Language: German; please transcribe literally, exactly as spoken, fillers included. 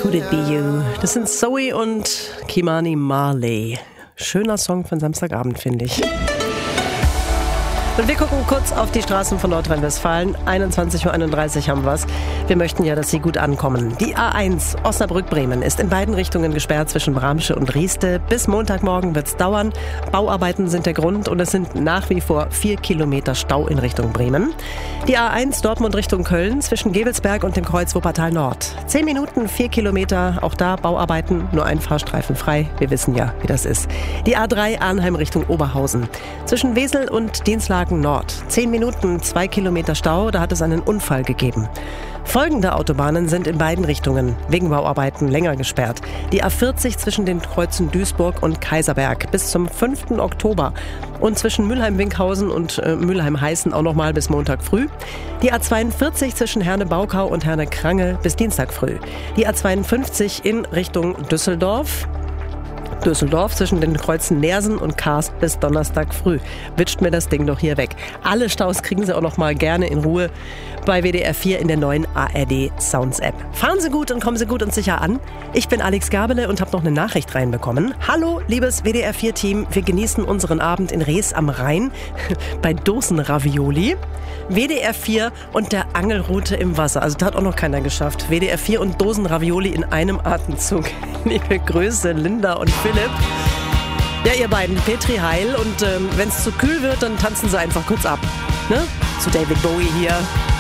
Could It Be You? Das sind Zoe und Kimani Marley. Schöner Song von Samstagabend, finde ich. Und wir gucken kurz auf die Straßen von Nordrhein-Westfalen. einundzwanzig Uhr einunddreißig haben wir es. Wir möchten ja, dass sie gut ankommen. Die A eins Osnabrück-Bremen ist in beiden Richtungen gesperrt zwischen Bramsche und Rieste. Bis Montagmorgen wird es dauern. Bauarbeiten sind der Grund und es sind nach wie vor vier Kilometer Stau in Richtung Bremen. Die A eins Dortmund Richtung Köln zwischen Gevelsberg und dem Kreuz Wuppertal Nord. Zehn Minuten, vier Kilometer, auch da Bauarbeiten, nur ein Fahrstreifen frei. Wir wissen ja, wie das ist. Die A drei Arnheim Richtung Oberhausen. Zwischen Wesel und Dienstlagen Nord. Zehn Minuten, zwei Kilometer Stau, da hat es einen Unfall gegeben. Folgende Autobahnen sind in beiden Richtungen wegen Bauarbeiten länger gesperrt. Die A vierzig zwischen den Kreuzen Duisburg und Kaiserberg bis zum fünften Oktober und zwischen Mülheim-Winkhausen und äh, Mülheim-Heißen auch nochmal bis Montag früh. Die A zweiundvierzig zwischen Herne-Baukau und Herne-Krange bis Dienstag früh. Die A zweiundfünfzig in Richtung Düsseldorf. Düsseldorf zwischen den Kreuzen Neersen und Karst bis Donnerstag früh. Witscht mir das Ding doch hier weg. Alle Staus kriegen Sie auch noch mal gerne in Ruhe bei W D R vier in der neuen A R D Sounds App. Fahren Sie gut und kommen Sie gut und sicher an. Ich bin Alex Gabele und habe noch eine Nachricht reinbekommen. Hallo, liebes W D R vier Team. Wir genießen unseren Abend in Rees am Rhein bei Dosenravioli. W D R vier und der Angelrute im Wasser. Also das hat auch noch keiner geschafft. W D R vier und Dosenravioli in einem Atemzug. Liebe Grüße, Linda und Philipp. Ja, ihr beiden, Petri Heil. Und ähm, wenn es zu kühl wird, dann tanzen sie einfach kurz ab. Ne? Zu David Bowie hier.